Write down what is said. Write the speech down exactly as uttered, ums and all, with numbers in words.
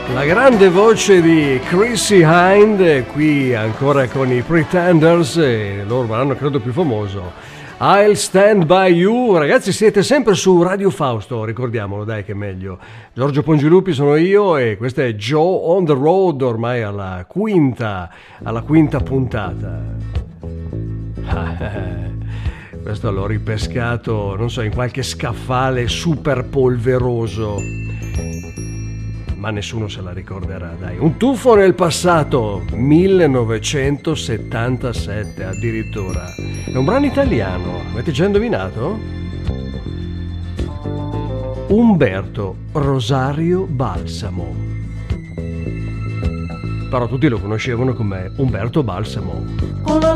La grande voce di Chrissy Hind, qui ancora con i Pretenders, e loro l'hanno credo più famoso. I'll Stand By You. Ragazzi, siete sempre su Radio Fausto, ricordiamolo, dai, che è meglio. Giorgio Pongilupi sono io e questa è Joe on the Road, ormai alla quinta, alla quinta puntata. Questo l'ho ripescato, non so, in qualche scaffale super polveroso, ma nessuno se la ricorderà, dai. Un tuffo nel passato, millenovecentosettantasette addirittura. È un brano italiano, avete già indovinato? Umberto Rosario Balsamo. Però tutti lo conoscevano come Umberto Balsamo.